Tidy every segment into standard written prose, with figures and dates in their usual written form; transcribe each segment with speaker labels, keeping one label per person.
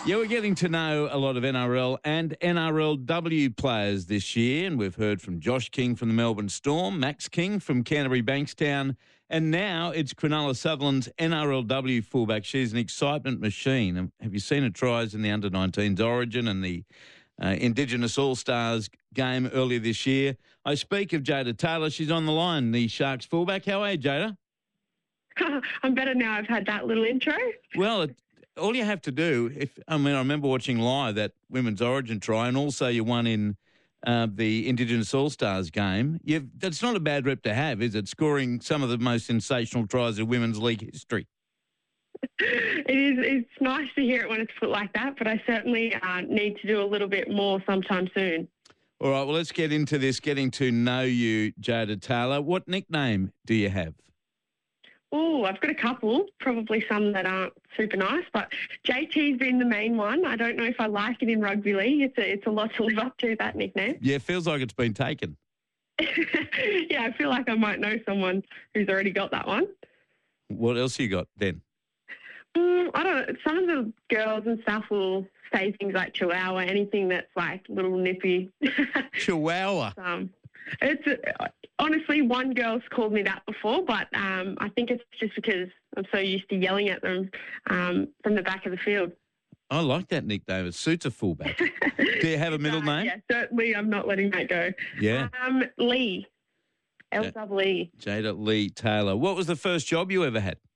Speaker 1: Yeah, we're getting to know a lot of NRL and NRLW players this year, and we've heard from Josh King from the Melbourne Storm, Max King from Canterbury Bankstown, and now it's Cronulla Sutherland's NRLW fullback. She's an excitement machine. Have you seen her tries in the under-19s Origin and the Indigenous All-Stars game earlier this year? I speak of Jada Taylor. She's on the line, the Sharks fullback. How are you, Jada?
Speaker 2: I'm better now I've had that little intro.
Speaker 1: Well, all you have to do, I remember watching live that Women's Origin try, and also you won in the Indigenous All-Stars game. That's not a bad rep to have, is it? Scoring some of the most sensational tries in women's league history.
Speaker 2: It is. It's nice to hear it when it's put like that, but I certainly need to do a little bit more sometime soon.
Speaker 1: All right, well, let's get into this, getting to know you, Jada Taylor. What nickname do you have?
Speaker 2: Oh, I've got a couple, probably some that aren't super nice, but JT's been the main one. I don't know if I like it in rugby league. It's a lot to live up to, that nickname.
Speaker 1: Yeah, it feels like it's been taken.
Speaker 2: Yeah, I feel like I might know someone who's already got that one.
Speaker 1: What else you got then?
Speaker 2: I don't know. Some of the girls and stuff will say things like Chihuahua, anything that's like little nippy.
Speaker 1: Chihuahua.
Speaker 2: It's honestly, one girl's called me that before, but I think it's just because I'm so used to yelling at them from the back of the field.
Speaker 1: I like that nickname. It suits a fullback. Do you have a middle name?
Speaker 2: Yeah, certainly. I'm not letting that go.
Speaker 1: Yeah.
Speaker 2: Lee. L-E.
Speaker 1: Jada Lee Taylor. What was the first job you ever had?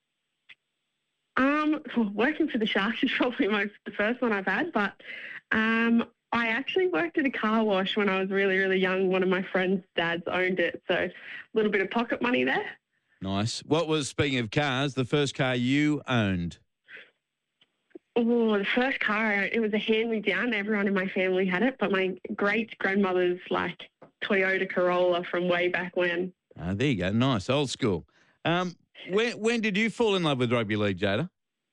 Speaker 2: Working for the Sharks is probably the first one I've had, but I actually worked at a car wash when I was really, really young. One of my friend's dads owned it, so a little bit of pocket money there.
Speaker 1: Nice. What was, speaking of cars, the first car you owned?
Speaker 2: Oh, the first car, it was a hand-me-down. Everyone in my family had it, but my great-grandmother's like Toyota Corolla from way back when.
Speaker 1: There you go. Nice. Old school. When did you fall in love with rugby league, Jada?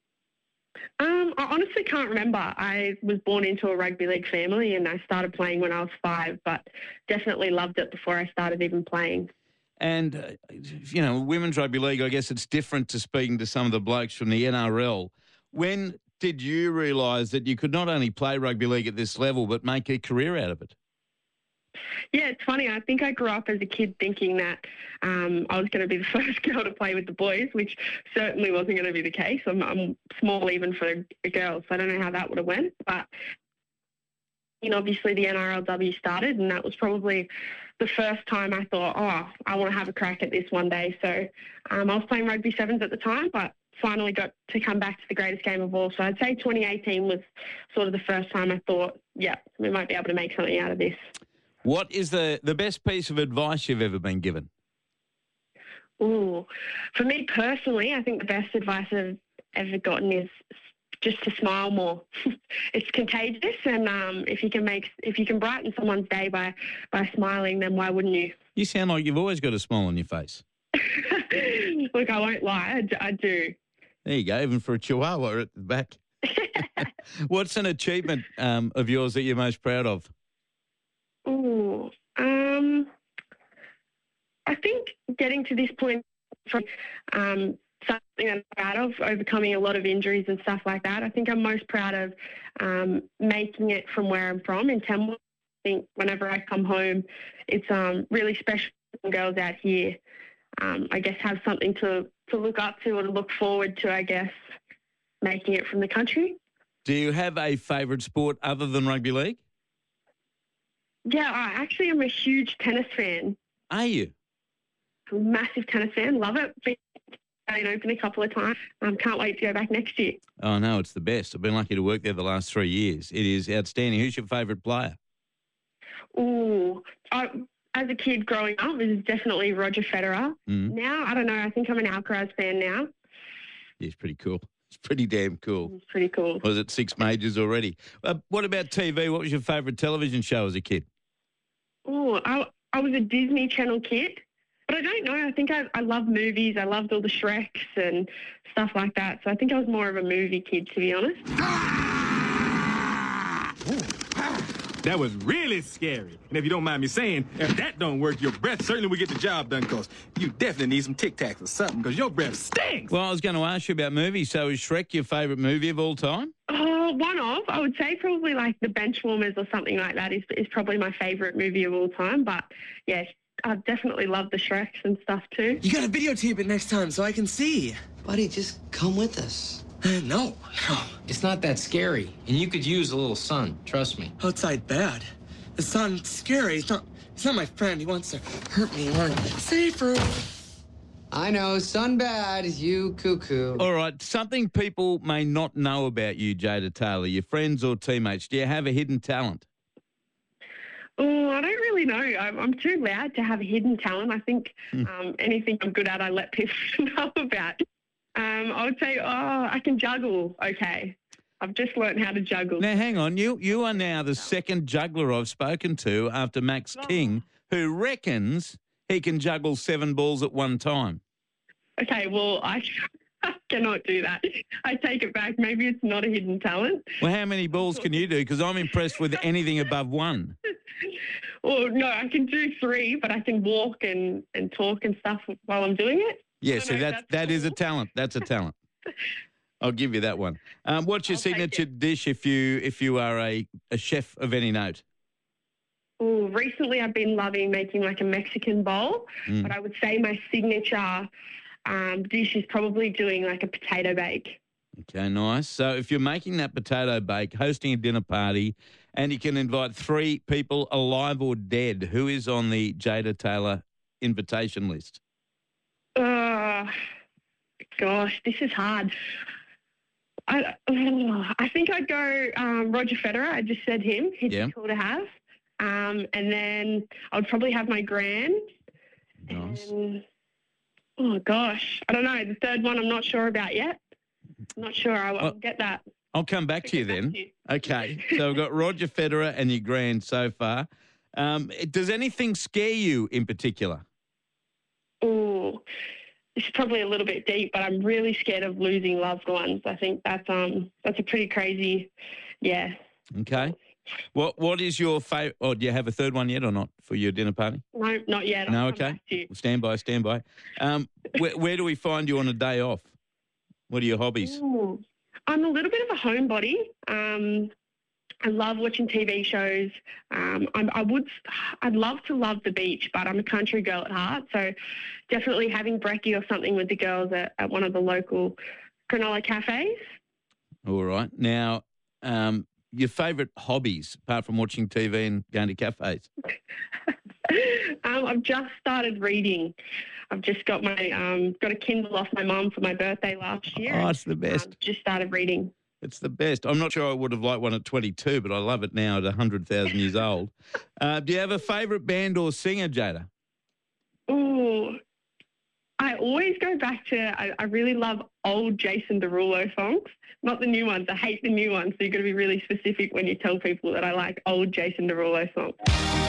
Speaker 2: I honestly can't remember. I was born into a rugby league family and I started playing when I was 5, but definitely loved it before I started even playing.
Speaker 1: And, women's rugby league, I guess it's different to speaking to some of the blokes from the NRL. When did you realise that you could not only play rugby league at this level but make a career out of it?
Speaker 2: Yeah, it's funny. I think I grew up as a kid thinking that I was going to be the first girl to play with the boys, which certainly wasn't going to be the case. I'm small even for a girl, so I don't know how that would have went. But obviously the NRLW started, and that was probably the first time I thought, I want to have a crack at this one day. So I was playing rugby sevens at the time, but finally got to come back to the greatest game of all. So I'd say 2018 was sort of the first time I thought, yeah, we might be able to make something out of this.
Speaker 1: What is the best piece of advice you've ever been given?
Speaker 2: Ooh, for me personally, I think the best advice I've ever gotten is just to smile more. It's contagious, and if you can brighten someone's day by smiling, then why wouldn't you?
Speaker 1: You sound like you've always got a smile on your face.
Speaker 2: Look, I won't lie, I do.
Speaker 1: There you go, even for a Chihuahua at the back. What's an achievement of yours that you're most proud of?
Speaker 2: Ooh, I think getting to this point from something that I'm proud of, overcoming a lot of injuries and stuff like that. I think I'm most proud of making it from where I'm from in Tamworth. I think whenever I come home, it's really special girls out here, I guess, have something to look up to or to look forward to, I guess, making it from the country.
Speaker 1: Do you have a favourite sport other than rugby league?
Speaker 2: Yeah, I actually am a huge tennis fan.
Speaker 1: Are you?
Speaker 2: I'm a massive tennis fan. Love it. Been open a couple of times. Can't wait to go back next year.
Speaker 1: Oh, no, it's the best. I've been lucky to work there the last 3 years. It is outstanding. Who's your favourite player?
Speaker 2: Ooh, as a kid growing up, it was definitely Roger Federer. Now, I don't know. I think I'm an Alcaraz fan now.
Speaker 1: Yeah, he's pretty cool. It's pretty damn cool.
Speaker 2: It's pretty cool.
Speaker 1: Was it 6 majors already? What about TV? What was your favourite television show as a kid?
Speaker 2: Oh, I was a Disney Channel kid, but I don't know. I think I love movies. I loved all the Shreks and stuff like that. So I think I was more of a movie kid, to be honest.
Speaker 3: That was really scary. And if you don't mind me saying, if that don't work, your breath certainly will get the job done, because you definitely need some Tic Tacs or something, because your breath stinks.
Speaker 1: Well, I was going to ask you about movies. So is Shrek your favourite movie of all time?
Speaker 2: Oh, Well, I would say probably like The Benchwarmers or something like that is probably my favourite movie of all time. But yeah, I definitely love the Shreks and stuff too.
Speaker 4: You gotta videotape it next time so I can see.
Speaker 5: Buddy, just come with us.
Speaker 4: No.
Speaker 5: It's not that scary, and you could use a little sun, trust me.
Speaker 4: Outside bad. The sun's scary. He's not my friend. He wants to hurt me. Safer.
Speaker 5: I know, sun bad, you cuckoo.
Speaker 1: All right, something people may not know about you, Jada Taylor, your friends or teammates. Do you have a hidden talent?
Speaker 2: Oh, I don't really know. I'm too loud to have a hidden talent. I think anything I'm good at, I let people know about. I would say, I can juggle. Okay. I've just learned how to juggle.
Speaker 1: Now, hang on. You are now the second juggler I've spoken to after Max King, who reckons he can juggle 7 balls at one time.
Speaker 2: Okay, well, I cannot do that. I take it back. Maybe it's not a hidden talent.
Speaker 1: Well, how many balls can you do? Because I'm impressed with anything above 1.
Speaker 2: Well, no, I can do 3, but I can walk and talk and stuff while I'm doing it.
Speaker 1: Yeah, so that is a talent. That's a talent. I'll give you that one. What's your signature dish if you are a chef of any note?
Speaker 2: Oh, recently I've been loving making like a Mexican bowl, but I would say my signature dish is probably doing like a potato bake.
Speaker 1: Okay, nice. So if you're making that potato bake, hosting a dinner party, and you can invite 3 people alive or dead, who is on the Jada Taylor invitation list?
Speaker 2: Gosh, this is hard. I think I'd go Roger Federer. I just said him. He'd be cool to have. And then I would probably have my gran.
Speaker 1: Nice.
Speaker 2: And, oh, gosh. I don't know. The third one I'm not sure about yet. I'm not sure. I'll get that.
Speaker 1: I'll come back to you then. Okay. So I've got Roger Federer and your gran so far. Does anything scare you in particular?
Speaker 2: Oh, it's probably a little bit deep, but I'm really scared of losing loved ones. I think that's a pretty crazy, yeah.
Speaker 1: Okay. What is your favourite? Oh, do you have a third one yet or not for your dinner party?
Speaker 2: No, not yet.
Speaker 1: No, okay. Stand by. Where do we find you on a day off? What are your hobbies?
Speaker 2: Ooh, I'm a little bit of a homebody. I love watching TV shows. I'd love to love the beach, but I'm a country girl at heart. So definitely having brekkie or something with the girls at one of the local Cronulla cafes.
Speaker 1: All right. Now, your favourite hobbies, apart from watching TV and going to cafes?
Speaker 2: I've just started reading. I've just got my got a Kindle off my mum for my birthday last year.
Speaker 1: Oh, it's the best.
Speaker 2: Just started reading.
Speaker 1: It's the best. I'm not sure I would have liked one at 22, but I love it now at 100,000 years old. Do you have a favourite band or singer, Jada?
Speaker 2: Oh, I always go back to, I really love old Jason Derulo songs, not the new ones. I hate the new ones, so you've got to be really specific when you tell people that I like old Jason Derulo songs.